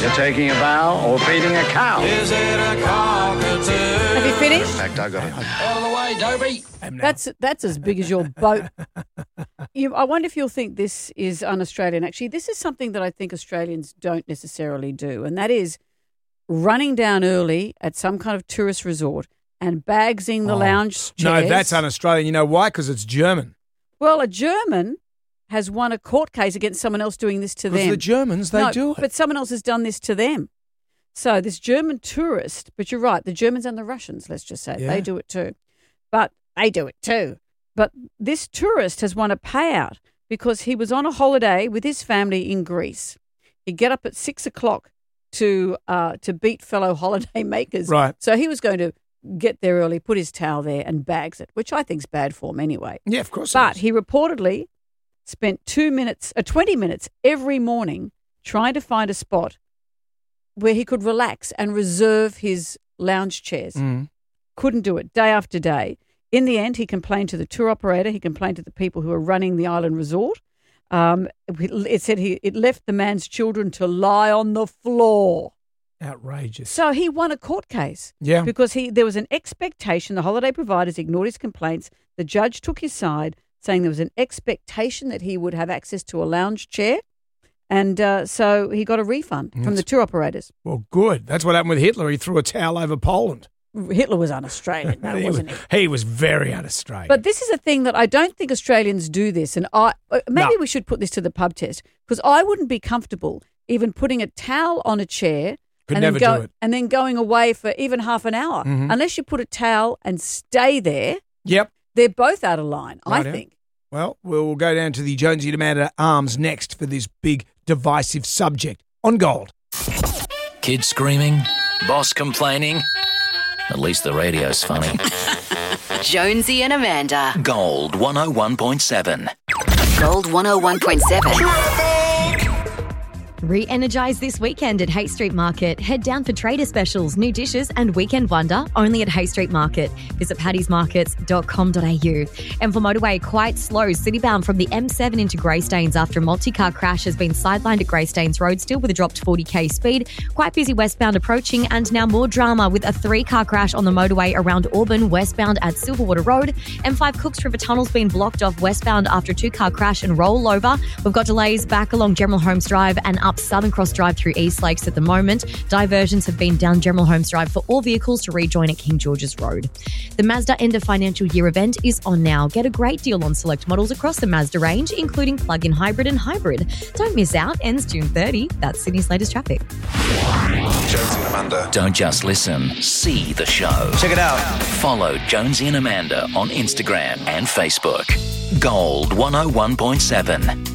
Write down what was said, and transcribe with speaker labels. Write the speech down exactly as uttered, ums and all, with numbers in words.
Speaker 1: You're taking a bow or feeding a cow.
Speaker 2: Is it a cockatoo?
Speaker 3: Have you finished?
Speaker 1: In fact, I got it.
Speaker 2: Out of the way, Dobie.
Speaker 3: That's that's as big as your boat. You, I wonder if you'll think this is un-Australian. Actually, this is something that I think Australians don't necessarily do, and that is running down early at some kind of tourist resort and bagsing the
Speaker 4: Oh,
Speaker 3: lounge chairs.
Speaker 4: No, that's un-Australian. You know why? Because it's German.
Speaker 3: Well, a German has won a court case against someone else doing this to
Speaker 4: Because
Speaker 3: them.
Speaker 4: the Germans, they
Speaker 3: No,
Speaker 4: do it.
Speaker 3: But someone else has done this to them. So this German tourist, but you're right, the Germans and the Russians, let's just say,
Speaker 4: Yeah.
Speaker 3: they do it too. But they do it too. But this tourist has won a payout because he was on a holiday with his family in Greece. He'd get up at six o'clock to uh, to beat fellow holiday makers.
Speaker 4: Right.
Speaker 3: So he was going to get there early, put his towel there and bags it, which I think's bad form anyway.
Speaker 4: Yeah, of course. it
Speaker 3: But
Speaker 4: is.
Speaker 3: he reportedly spent two minutes, uh, twenty minutes every morning trying to find a spot where he could relax and reserve his lounge chairs.
Speaker 4: Mm.
Speaker 3: Couldn't do it day after day. In the end, he complained to the tour operator. He complained to the people who were running the island resort. Um, it said he it left the man's children to lie on the floor.
Speaker 4: Outrageous.
Speaker 3: So he won a court case.
Speaker 4: Yeah.
Speaker 3: Because he there was an expectation. The holiday providers ignored his complaints. The judge took his side, saying there was an expectation that he would have access to a lounge chair. And uh, so he got a refund from
Speaker 4: Yes.
Speaker 3: the tour operators.
Speaker 4: Well, good. That's what happened with Hitler. He threw a towel over Poland.
Speaker 3: Hitler was un-Australian, though,
Speaker 4: he,
Speaker 3: wasn't
Speaker 4: was,
Speaker 3: he?
Speaker 4: he was very un-Australian.
Speaker 3: But this is a thing that I don't think Australians do this. And I uh, maybe
Speaker 4: No.
Speaker 3: we should put this to the pub test because I wouldn't be comfortable even putting a towel on a chair
Speaker 4: Could
Speaker 3: and,
Speaker 4: never
Speaker 3: then go,
Speaker 4: do it.
Speaker 3: and then going away for even half an hour.
Speaker 4: Mhm.
Speaker 3: Unless you put a towel and stay there,
Speaker 4: Yep.
Speaker 3: they're both out of line, I
Speaker 4: Righto.
Speaker 3: think.
Speaker 4: Well, we'll go down to the Jonesy and Amanda Arms next for this big divisive subject on Gold.
Speaker 5: Kids screaming, boss complaining. At least the radio's funny.
Speaker 6: Jonesy and Amanda.
Speaker 5: Gold one oh one point seven.
Speaker 6: Gold one oh one point seven.
Speaker 7: Re-energise this weekend at Hay Street Market. Head down for trader specials, new dishes and weekend wonder only at Hay Street Market. Visit paddy's markets dot com dot a u. And for motorway, quite slow, citybound from the M seven into Greystanes after a multi-car crash has been sidelined at Greystanes Road, still with a dropped forty k speed. Quite busy westbound approaching, and now more drama with a three-car crash on the motorway around Auburn, westbound at Silverwater Road. M five Cooks River Tunnel's been blocked off westbound after a two-car crash and rollover. We've got delays back along General Holmes Drive and up Southern Cross Drive through East Lakes at the moment. Diversions have been down General Holmes Drive for all vehicles to rejoin at King George's Road. The Mazda End of Financial Year event is on now. Get a great deal on select models across the Mazda range, including plug-in hybrid and hybrid. Don't miss out. Ends June thirtieth. That's Sydney's latest traffic.
Speaker 8: Jonesy and Amanda.
Speaker 5: Don't just listen, see the show.
Speaker 8: Check it out.
Speaker 5: Follow Jonesy and Amanda on Instagram and Facebook. Gold one oh one point seven.